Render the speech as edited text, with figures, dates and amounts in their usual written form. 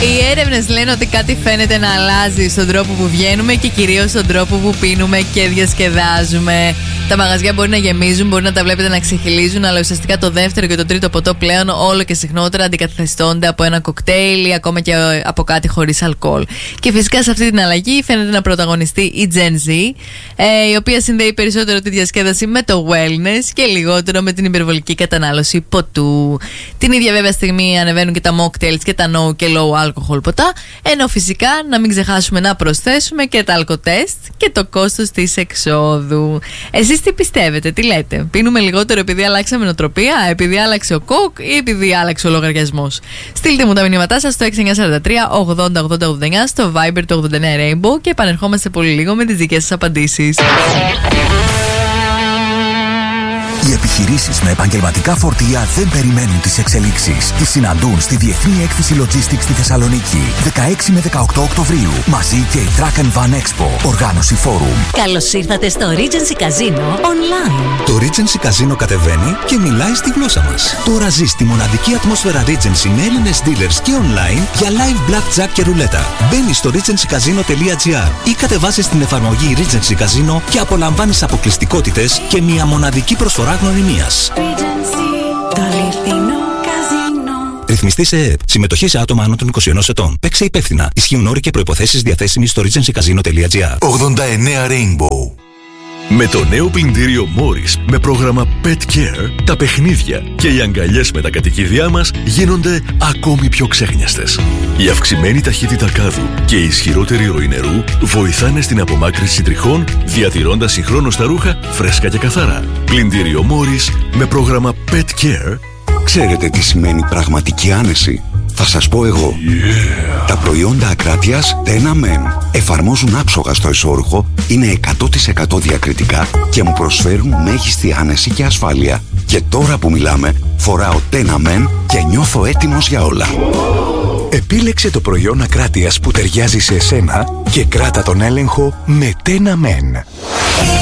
Οι έρευνες λένε ότι κάτι φαίνεται να αλλάζει στον τρόπο που βγαίνουμε και κυρίως στον τρόπο που πίνουμε και διασκεδάζουμε. Τα μαγαζιά μπορεί να γεμίζουν, μπορεί να τα βλέπετε να ξεχυλίζουν, αλλά ουσιαστικά το δεύτερο και το τρίτο ποτό πλέον όλο και συχνότερα αντικαθιστώνται από ένα κοκτέιλ ή ακόμα και από κάτι χωρίς αλκοόλ. Και φυσικά σε αυτή την αλλαγή φαίνεται να πρωταγωνιστεί η Gen Z, η οποία συνδέει περισσότερο τη διασκέδαση με το wellness και λιγότερο με την υπερβολική κατανάλωση ποτού. Την ίδια βέβαια στιγμή ανεβαίνουν και τα mocktails και τα no και low alcohol ποτά, ενώ φυσικά να μην ξεχάσουμε να προσθέσουμε και τα αλκοτέστ και το κόστος της εξόδου. Εσείς τι πιστεύετε, τι λέτε? Πίνουμε λιγότερο επειδή αλλάξαμε νοοτροπία, επειδή άλλαξε ο κοκ ή επειδή άλλαξε ο λογαριασμός? Στείλτε μου τα μηνύματά σας στο 6943 80 80 89, στο Viber το 89 Rainbow και επανερχόμαστε πολύ λίγο με τις δικές σας απαντήσεις. Οι επιχειρήσεις με επαγγελματικά φορτία δεν περιμένουν τις εξελίξεις. Τις συναντούν στη Διεθνή Έκθεση Logistics στη Θεσσαλονίκη. 16 με 18 Οκτωβρίου. Μαζί και η Truck and Van Expo. Οργάνωση Forum. Καλώς ήρθατε στο Regency Casino Online. Το Regency Casino κατεβαίνει και μιλάει στη γλώσσα μας. Τώρα ζεις τη μοναδική ατμόσφαιρα Regency με Έλληνες dealers και online για live blackjack και ρουλέτα. Μπαίνεις στο regencycasino.gr ή κατεβάζεις την εφαρμογή Regency Casino και απολαμβάνεις αποκλειστικότητες και μια μοναδική προσφορά γνωριμίας. Ρυθμιστή σε ΕΕΠ. Συμμετοχή σε άτομα άνω των 21 ετών. Παίξε υπεύθυνα. Ισχύουν όροι και προϋποθέσεις διαθέσιμοι στο regencycasino.gr. 89 Rainbow. Με το νέο πλυντήριο Morris με πρόγραμμα Pet Care, τα παιχνίδια και οι αγκαλιές με τα κατοικίδια μας γίνονται ακόμη πιο ξέχνιαστες. Η αυξημένη ταχύτητα κάδου και η ισχυρότερη ροή νερού βοηθάνε στην απομάκρυνση τριχών, διατηρώντας συγχρόνως τα ρούχα φρέσκα και καθαρά. Πλυντήριο Morris με πρόγραμμα Pet Care. Ξέρετε τι σημαίνει πραγματική άνεση? Θα σας πω εγώ. Τα προϊόντα Ακράτειας Tena Men εφαρμόζουν άψογα στο εσώρουχο, είναι 100% διακριτικά και μου προσφέρουν μέγιστη άνεση και ασφάλεια. Και τώρα που μιλάμε, φοράω Tena Men και νιώθω έτοιμος για όλα. Επίλεξε το προϊόν Ακράτειας που ταιριάζει σε εσένα και κράτα τον έλεγχο με Tena Men.